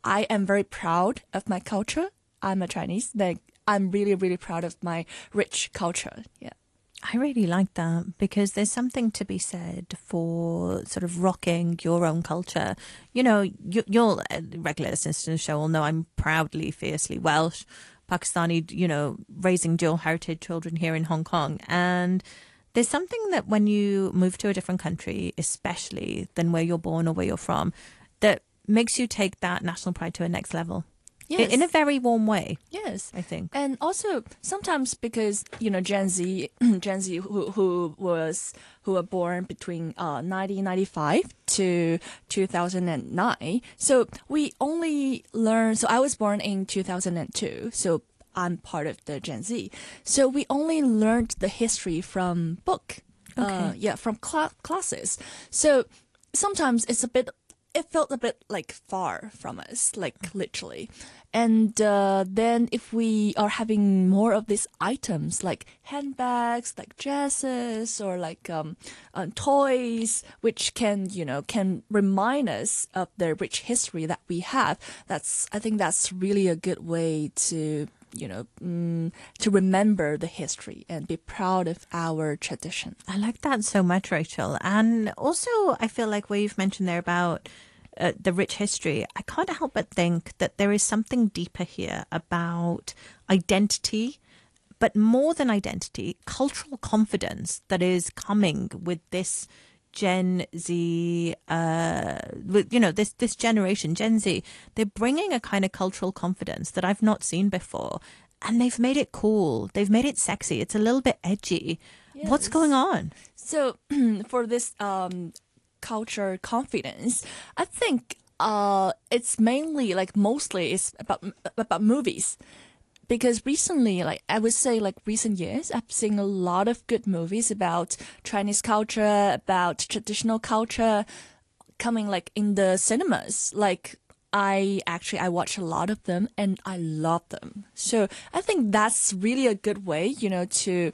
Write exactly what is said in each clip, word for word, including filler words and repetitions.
I am very proud of my culture. I'm a Chinese. Like, I'm really, really proud of my rich culture. Yeah. I really like that because there's something to be said for sort of rocking your own culture. You know, you, you'll, uh, regular listeners to the show will know I'm proudly, fiercely Welsh, Pakistani, you know, raising dual heritage children here in Hong Kong. And there's something that when you move to a different country, especially than where you're born or where you're from, that makes you take that national pride to a next level. Yes. In a very warm way. Yes, I think. And also sometimes because, you know, Gen Z, Gen Z who, who was, who were born between uh, nineteen ninety-five to two thousand nine. So we only learn, so I was born in two thousand two. So I'm part of the Gen Z. So we only learned the history from book. Okay. Uh, yeah, from cl- classes. So sometimes it's a bit, it felt a bit like far from us, like literally. And uh, then if we are having more of these items like handbags, like dresses, or like um, uh, toys, which can, you know, can remind us of the rich history that we have, that's, I think that's really a good way to, you know, mm, to remember the history and be proud of our tradition. I like that so much, Rachel. And also, I feel like what you've mentioned there about uh, the rich history, I can't help but think that there is something deeper here about identity, but more than identity, cultural confidence that is coming with this Gen Z, uh, with, you know, this, this generation, Gen Z. They're bringing a kind of cultural confidence that I've not seen before. And they've made it cool. They've made it sexy. It's a little bit edgy. Yes. What's going on? So for this um, culture confidence, I think uh, it's mainly like mostly it's about about movies. Because recently, like I would say, like recent years, I've seen a lot of good movies about Chinese culture, about traditional culture, coming like in the cinemas. Like I actually I watch a lot of them and I love them. So I think that's really a good way, you know, to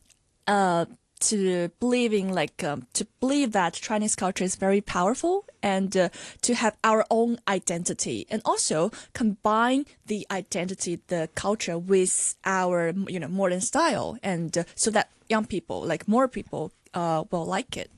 uh to believing like um, to believe that Chinese culture is very powerful and uh, to have our own identity and also combine the identity, the culture with our, you know, modern style, and uh, so that young people, like more people, uh, will like it.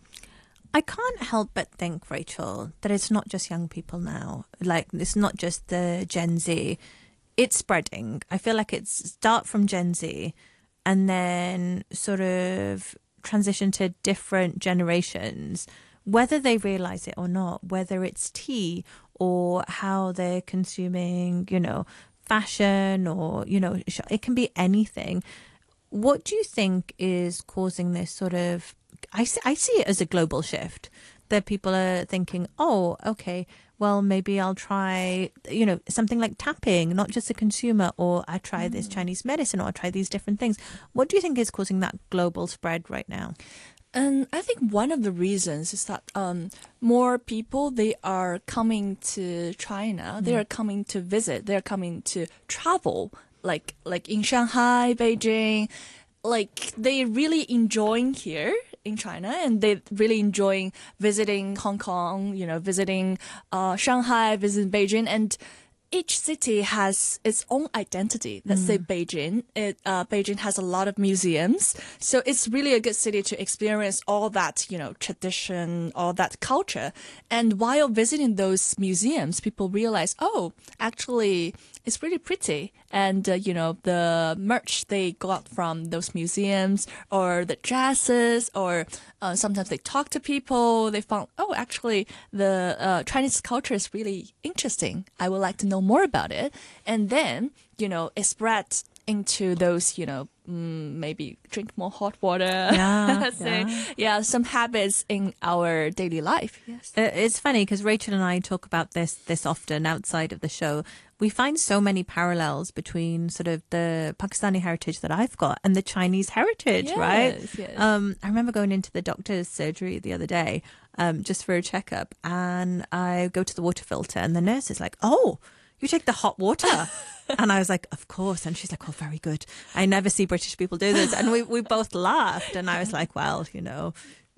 I can't help but think, Rachel, that it's not just young people now. Like, it's not just the Gen Z. It's spreading. I feel like it's start from Gen Z and then sort of transition to different generations, whether they realize it or not, whether it's tea or how they're consuming, you know, fashion or, you know, it can be anything. What do you think is causing this sort of, I see, I see it as a global shift that people are thinking, oh, okay, well, maybe I'll try, you know, something like tapping, not just a consumer, or I try mm. this Chinese medicine, or I try these different things. What do you think is causing that global spread right now? And I think one of the reasons is that um, more people, they are coming to China, mm. they are coming to visit, they're coming to travel, like like in Shanghai, Beijing, like they really enjoying here in China, and they really enjoying visiting Hong Kong, you know, visiting uh, Shanghai, visiting Beijing, and each city has its own identity. Let's mm. say Beijing. It, uh, Beijing has a lot of museums. So it's really a good city to experience all that, you know, tradition, all that culture. And while visiting those museums, people realize, oh, actually, it's really pretty. And, uh, you know, the merch they got from those museums or the dresses, or uh, sometimes they talk to people. They found, oh, actually, the uh, Chinese culture is really interesting. I would like to know more about it. And then, you know, it spread into those, you know, mm, maybe drink more hot water. Yeah, so, yeah. yeah, some habits in our daily life. Yes. Uh, it's funny because Rachel and I talk about this this often outside of the show. We find so many parallels between sort of the Pakistani heritage that I've got and the Chinese heritage, yes, right? Yes. Um, I remember going into the doctor's surgery the other day um, just for a checkup, and I go to the water filter and the nurse is like, oh, you take the hot water. And I was like, of course. And she's like, oh, very good. I never see British people do this. And we, we both laughed. And I was like, well, you know,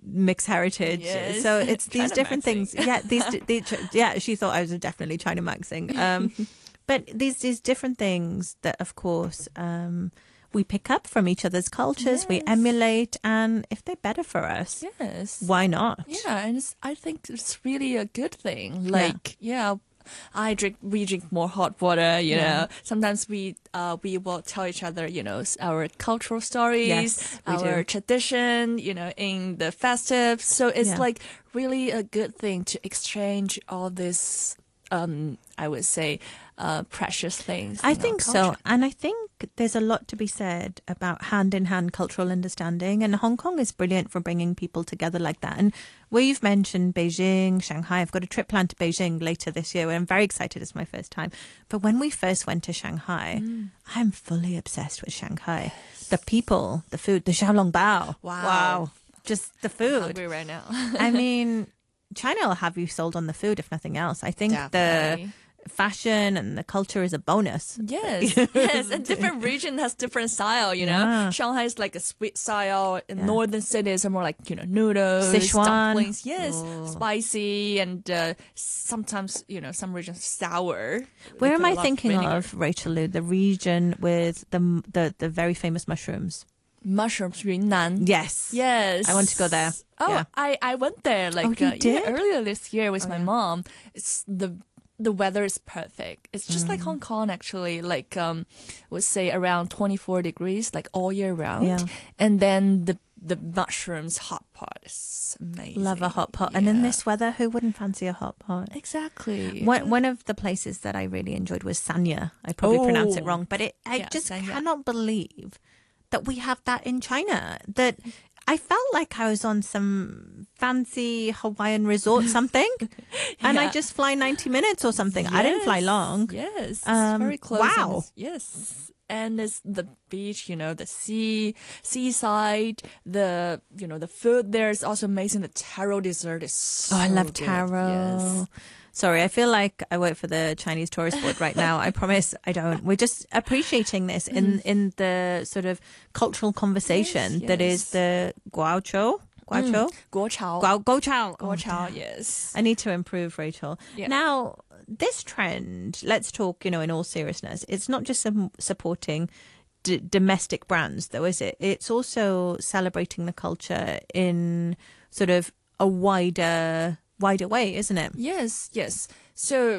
mixed heritage. Yes. So it's these China different maxing. things. Yeah, these, these yeah. She thought I was definitely China maxing. Um, but these these different things that, of course, um, we pick up from each other's cultures. We Yes. emulate, and if they're better for us, Yes. why not? Yeah, and it's, I think it's really a good thing. Like, yeah. I drink, we drink more hot water, you Yeah. know. Sometimes we, uh, we will tell each other, you know, s- our cultural stories, Yes, we our do. tradition, you know, in the festive. So it's Yeah. like really a good thing to exchange all this, um, I would say, uh, precious things. I in our think so. culture. And I think there's a lot to be said about hand-in-hand cultural understanding. And Hong Kong is brilliant for bringing people together like that. And where you've mentioned Beijing, Shanghai, I've got a trip planned to Beijing later this year. I'm very excited. It's my first time. But when we first went to Shanghai, Mm. I'm fully obsessed with Shanghai. The people, the food, the xiaolongbao. Wow. Wow. Just the I'm food. hungry right now. I mean, China will have you sold on the food, if nothing else. I think Definitely. the fashion and the culture is a bonus. Yes, yes, and different region has different style, you know. Yeah. Shanghai is like a sweet style, and Yeah. northern cities are more like, you know, noodles, Sichuan. dumplings, yes, Oh. spicy, and uh, sometimes, you know, some regions sour. They Where put am a I lot thinking vinegar. of, Rachel Lou? The region with the the, the very famous mushrooms. Mushrooms, Yunnan. Yes. Yes. I want to go there. Oh, Yeah. I, I went there like Oh, you uh, yeah, did? earlier this year with Oh, my yeah. mom. It's the the weather is perfect. It's just Mm. like Hong Kong actually, like um would say around twenty-four degrees like all year round. Yeah. And then the the mushrooms hot pot is amazing. Love a hot pot. And in Yeah. this weather, who wouldn't fancy a hot pot? Exactly. One, one of the places that I really enjoyed was Sanya. I probably pronounce it Oh. wrong, but it, I Yeah, just Sanya. cannot believe that we have that in China. That I felt like I was on some fancy Hawaiian resort something, and I Yeah. just fly ninety minutes or something. I didn't fly Yes. long. Yes, it's Um, very close. and wow. it's- Yes, and it's the beach, you know, the sea, seaside, the you know the food there is also amazing. The taro dessert is so Oh, I love good. taro. Yes. Sorry, I feel like I work for the Chinese tourist board right now. I promise I don't. We're just appreciating this in, in the sort of cultural conversation Yes, that is yes. the guaochou. Guaochou? Guo chao. Guao, gochao. Guo Oh, chao. damn. Yes. I need to improve, Rachel. Yeah. Now, this trend, let's talk, you know, in all seriousness, it's not just some supporting d- domestic brands, though, is it? It's also celebrating the culture in sort of a wider, wider way, isn't it? Yes, yes. So,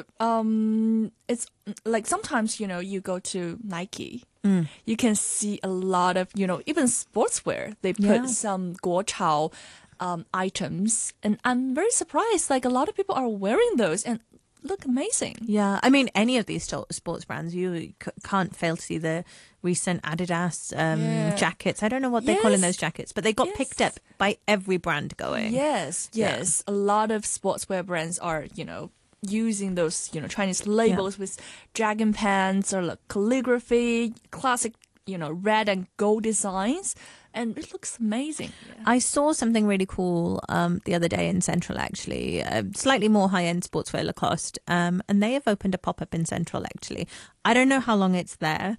um, it's like sometimes, you know, you go to Nike, Mm. you can see a lot of, you know, even sportswear. They put Yeah. some guochao um, items, and I'm very surprised. Like a lot of people are wearing those and look amazing. Yeah, I mean, any of these sto- sports brands, you c- can't fail to see the recent Adidas um, Yeah. jackets. I don't know what they call in Yes. those jackets, but they got Yes. picked up by every brand going. Yes, Yeah. yes. A lot of sportswear brands are, you know, using those, you know, Chinese labels with dragon pants or like calligraphy, classic, you know, red and gold designs, and it looks amazing. Yeah. I saw something really cool um, the other day in Central, actually, uh, slightly more high-end sportswear Lacoste, um, and they have opened a pop-up in Central, actually. I don't know how long it's there,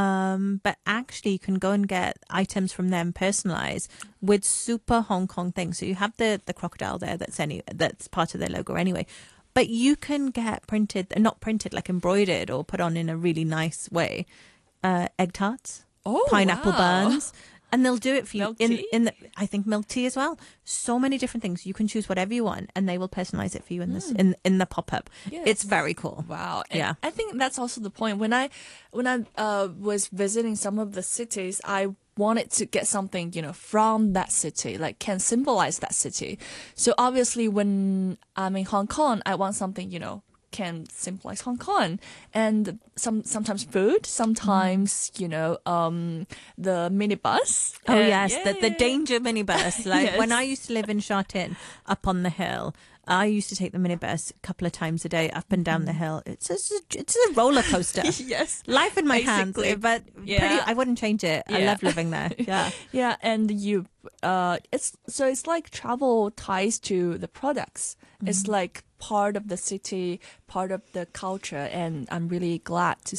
um, but actually you can go and get items from them personalized with super Hong Kong things. So you have the, the crocodile there that's any that's part of their logo anyway. But you can get printed, not printed, like embroidered or put on in a really nice way, uh, egg tarts, Oh, pineapple wow. buns. And they'll do it for you Milk in tea? in the, I think milk tea as well. So many different things. You can choose whatever you want, and they will personalize it for you in this in in the pop up. Yes. It's very cool. Wow. And Yeah. I think that's also the point. When I when I uh, was visiting some of the cities, I wanted to get something, you know, from that city, like can symbolize that city. So obviously when I'm in Hong Kong, I want something, you know, can symbolize Hong Kong, and some sometimes food, sometimes you know um the minibus. Oh And yes, yeah, the the yeah, yeah. danger minibus. Like when Yes. I used to live in Sha Tin, up on the hill, I used to take the minibus a couple of times a day up and down the hill. It's just a, it's a roller coaster. Yes. Life in my hands, Basically, but pretty. yeah. I wouldn't change it. I Yeah. love living there. Yeah. Yeah, and you, uh, it's so it's like travel ties to the products. It's Mm-hmm. like part of the city, part of the culture, and I'm really glad to see that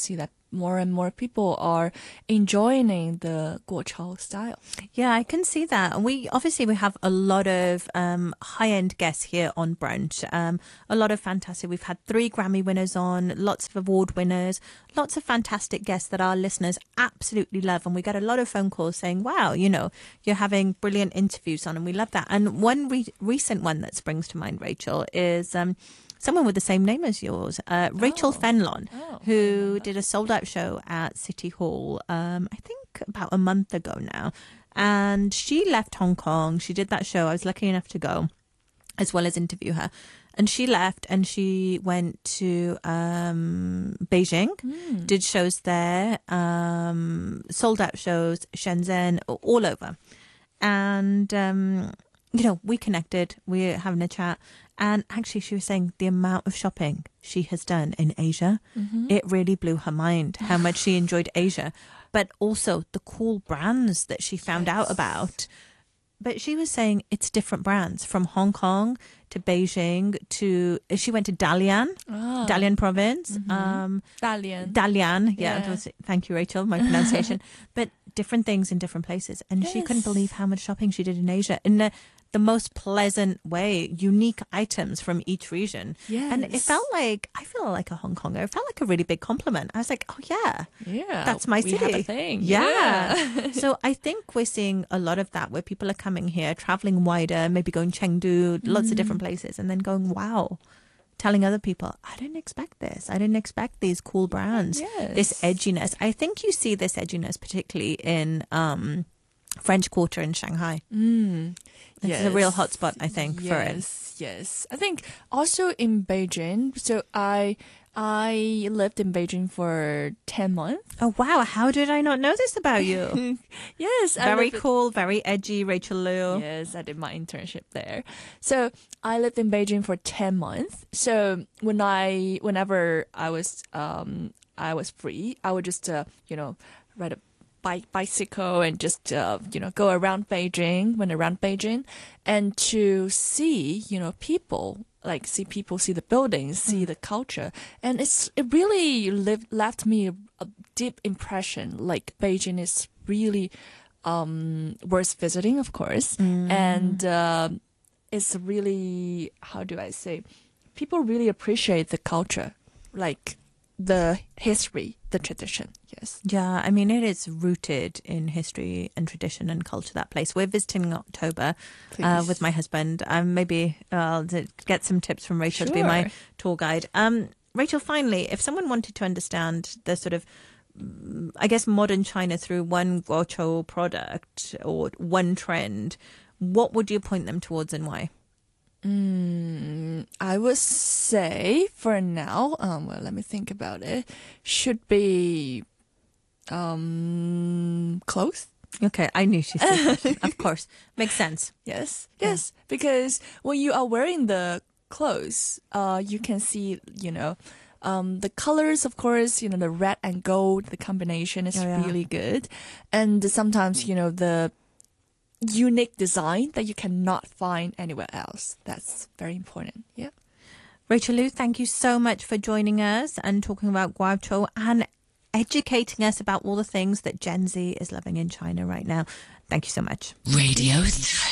more and more people are enjoying the Guochao style. Yeah, I can see that. And we obviously we have a lot of um, high-end guests here on Brunch. Um, a lot of fantastic. We've had three Grammy winners on, lots of award winners, lots of fantastic guests that our listeners absolutely love. And we get a lot of phone calls saying, "Wow, you know, you're having brilliant interviews on," and we love that. And one re- recent one that springs to mind, Rachel, is um, someone with the same name as yours, uh, Rachel Oh. Fenlon, Oh, who did a sold-out show at City Hall. Um, I think about a month ago now. And she left Hong Kong. She did that show. I was lucky enough to go, as well as interview her. And she left and she went to um, Beijing, Mm. did shows there, um, sold out shows, Shenzhen, all over. And, um, you know, we connected, we were having a chat. And actually, she was saying the amount of shopping she has done in Asia, Mm-hmm. it really blew her mind how much she enjoyed Asia, but also the cool brands that she found out Yes. about. But she was saying it's different brands from Hong Kong to Beijing to, she went to Dalian, Ah, Dalian province, Mhm. um, Dalian. Dalian. Yeah, Yeah. that was- thank you, Rachel, my pronunciation. But different things in different places. And she couldn't Yes. believe how much shopping she did in Asia in the, the most pleasant way, unique items from each region. Yes. And it felt like, I feel like a Hong Konger. It felt like a really big compliment. I was like, oh, yeah, yeah, that's my we city. have a thing. Yeah. Yeah. So I think we're seeing a lot of that where people are coming here, traveling wider, maybe going Chengdu, lots of different places, and then going, wow, telling other people, I didn't expect this. I didn't expect these cool brands, Yes. this edginess. I think you see this edginess particularly in um, French Quarter in Shanghai. Mm. This is a real hotspot, I think, for it. Yes, yes. I think also in Beijing. So I I lived in Beijing for ten months. Oh, wow. How did I not know this about you? Yes, I Very lived- cool, very edgy, Rachel Liu. Yes, I did my internship there. So I lived in Beijing for ten months. So when I, whenever I was, um, I was free, I would just, uh, you know, ride a bike, bicycle and just, uh, you know, go around Beijing, went around Beijing, and to see, you know, people, like see people, see the buildings, see the culture, and it's it really lived, left me a, a deep impression. Like Beijing is really um, worth visiting, of course, and uh, it's really, how do I say, people really appreciate the culture, like the history, the tradition. Yes. Yeah, I mean, it is rooted in history and tradition and culture, that place. We're visiting in October uh, Please. with my husband. Um, maybe I'll uh, get some tips from Rachel to be my Sure. tour guide. Um, Rachel, finally, if someone wanted to understand the sort of, mm, I guess, modern China through one Guochou product or one trend, what would you point them towards and why? Mm, I would say for now, um, well, let me think about it, should be um, clothes. Okay, I knew she'd say fashion. Of course. Makes sense. Yes, yes, because when you are wearing the clothes, uh, you can see, you know, um, the colors, of course, you know, the red and gold, the combination is Oh, yeah. really good. And sometimes, you know, the unique design that you cannot find anywhere else. That's very important. Yeah. Rachel Liu, thank you so much for joining us and talking about Guangzhou and educating us about all the things that Gen Z is loving in China right now. Thank you so much. Radio three.